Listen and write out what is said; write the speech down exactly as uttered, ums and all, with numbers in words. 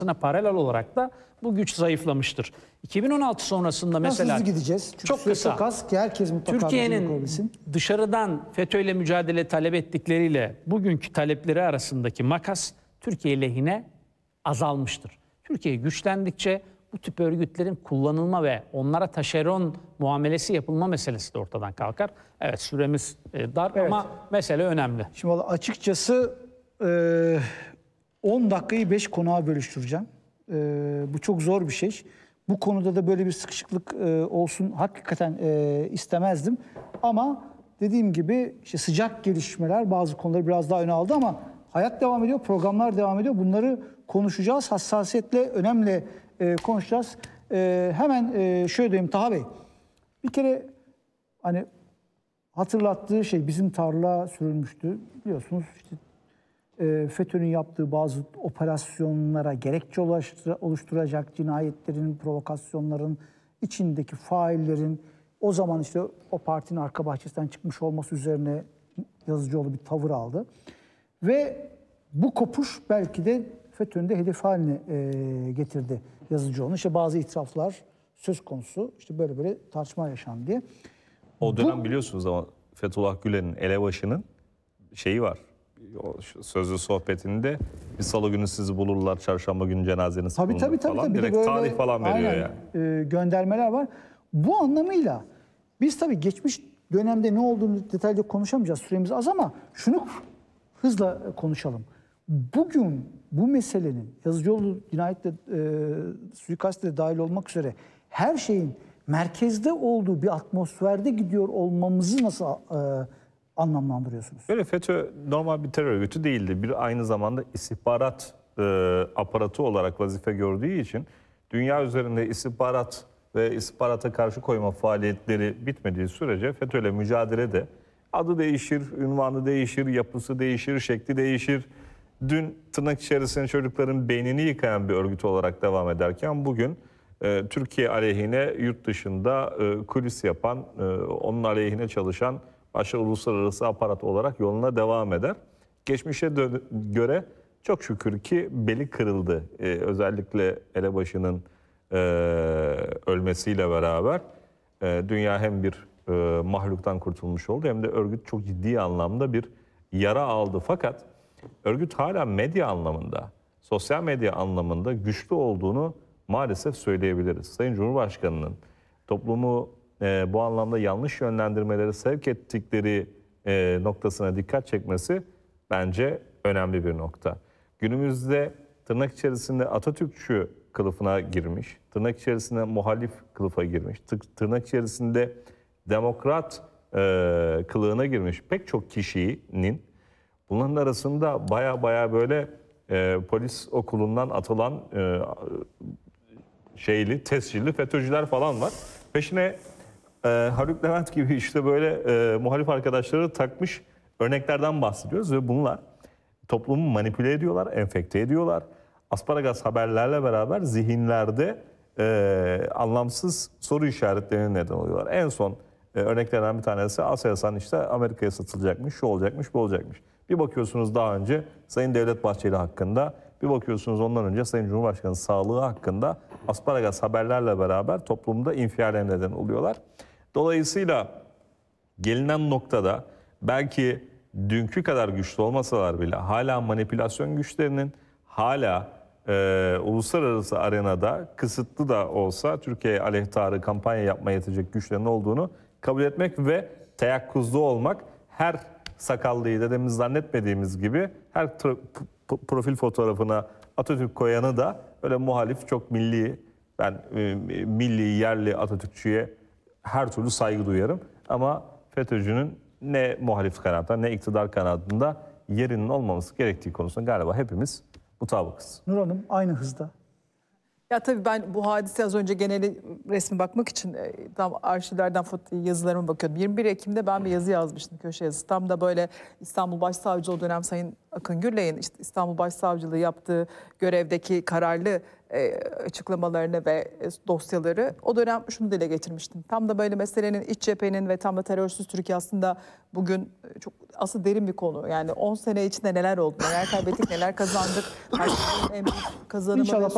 paralel olarak da bu güç zayıflamıştır. iki bin on altı sonrasında mesela hızlı gideceğiz. Çünkü çok kısa. Çok az ki herkes mutlaka Türkiye'nin dışarıdan FETÖ'yle mücadele talep ettikleriyle bugünkü talepleri arasındaki makas Türkiye lehine azalmıştır. Türkiye güçlendikçe bu tip örgütlerin kullanılma ve onlara taşeron muamelesi yapılma meselesi de ortadan kalkar. Evet, süremiz dar evet. Ama mesele önemli. Şimdi açıkçası on dakikayı beş konuğa bölüştüreceğim. Bu çok zor bir şey. Bu konuda da böyle bir sıkışıklık olsun hakikaten istemezdim. Ama dediğim gibi işte sıcak gelişmeler bazı konuları biraz daha öne aldı ama hayat devam ediyor, programlar devam ediyor. Bunları konuşacağız, hassasiyetle, önemli konuşacağız. Hemen şöyle diyeyim Taha Bey. Bir kere hani hatırlattığı şey bizim tarla sürülmüştü. Biliyorsunuz işte FETÖ'nün yaptığı bazı operasyonlara gerekçe oluşturacak cinayetlerin, provokasyonların içindeki faillerin o zaman işte o partinin arka bahçesinden çıkmış olması üzerine Yazıcıoğlu bir tavır aldı. Ve bu kopuş belki de FETÖ'nün de hedefi haline getirdi Yazıcıoğlu'nu. İşte bazı itiraflar söz konusu, işte böyle böyle tartışma yaşandı diye. O dönem bu, biliyorsunuz ama Fethullah Gülen'in elebaşının şeyi var. O sözlü sohbetinde bir salı günü sizi bulurlar, çarşamba günü cenazeniz tabii, tabii, tabii, falan. Tabii, direkt böyle, tarih falan veriyor aynen, yani. E, göndermeler var. Bu anlamıyla biz tabii geçmiş dönemde ne olduğunu detaylıca konuşamayacağız. Süremiz az ama şunu hızla konuşalım. Bugün bu meselenin Yazıcıoğlu cinayetle, e, suikastle de dahil olmak üzere her şeyin merkezde olduğu bir atmosferde gidiyor olmamızı nasıl e, anlamlandırıyorsunuz? Böyle FETÖ normal bir terör örgütü değildi. Bir aynı zamanda istihbarat e, aparatı olarak vazife gördüğü için dünya üzerinde istihbarat ve istihbarata karşı koyma faaliyetleri bitmediği sürece FETÖ'yle mücadelede adı değişir, ünvanı değişir, yapısı değişir, şekli değişir. Dün tırnak içerisinde çocukların beynini yıkayan bir örgüt olarak devam ederken bugün e, Türkiye aleyhine yurt dışında e, kulis yapan, e, onun aleyhine çalışan başka uluslararası aparat olarak yoluna devam eder. Geçmişe göre çok şükür ki beli kırıldı. Ee, özellikle elebaşının e, ölmesiyle beraber e, dünya hem bir e, mahluktan kurtulmuş oldu hem de örgüt çok ciddi anlamda bir yara aldı. Fakat örgüt hala medya anlamında, sosyal medya anlamında güçlü olduğunu maalesef söyleyebiliriz. Sayın Cumhurbaşkanı'nın toplumu e, bu anlamda yanlış yönlendirmeleri sevk ettikleri e, noktasına dikkat çekmesi bence önemli bir nokta. Günümüzde tırnak içerisinde Atatürkçü kılıfına girmiş, tırnak içerisinde muhalif kılıfa girmiş, tırnak içerisinde demokrat e, kılığına girmiş pek çok kişinin bunların arasında baya baya böyle e, polis okulundan atılan e, şeyli, tescilli FETÖ'cüler falan var. Peşine e, Haluk Levent gibi işte böyle e, muhalif arkadaşları takmış örneklerden bahsediyoruz ve bunlar toplumu manipüle ediyorlar, enfekte ediyorlar. Asparagas haberlerle beraber zihinlerde e, anlamsız soru işaretlerine neden oluyorlar. En son e, örneklerden bir tanesi Aselsan işte Amerika'ya satılacakmış, şu olacakmış, bu olacakmış. Bir bakıyorsunuz daha önce Sayın Devlet Bahçeli hakkında, bir bakıyorsunuz ondan önce Sayın Cumhurbaşkanı sağlığı hakkında asparagas haberlerle beraber toplumda infiale neden oluyorlar. Dolayısıyla gelinen noktada belki dünkü kadar güçlü olmasalar bile hala manipülasyon güçlerinin hala e, uluslararası arenada kısıtlı da olsa Türkiye'ye aleyhtarı kampanya yapmaya yetecek güçlerin olduğunu kabul etmek ve teyakkuzda olmak, her sakallıyı dedemiz zannetmediğimiz gibi her profil fotoğrafına Atatürk koyanı da öyle muhalif, çok milli, ben e, milli, yerli Atatürkçüye her türlü saygı duyarım. Ama FETÖ'cünün ne muhalif kanatta ne iktidar kanadında yerinin olmaması gerektiği konusunda galiba hepimiz mutabıkız. Nur Hanım aynı hızda. Ya tabii ben bu hadise az önce geneli resmi bakmak için tam arşivlerden yazılarıma bakıyordum. yirmi bir Ekim'de ben bir yazı yazmıştım, köşe yazısı. Tam da böyle İstanbul Başsavcılığı o dönem Sayın Akın Gürley'in işte İstanbul Başsavcılığı yaptığı görevdeki kararlı e, açıklamalarını ve dosyaları o dönem şunu dile getirmiştim. Tam da böyle meselenin iç cephenin ve tam da terörsüz Türkiye aslında bugün çok asıl derin bir konu. Yani on sene içinde neler oldu, neler kaybettik, neler kazandık. Her şeyin en büyük kazanımı.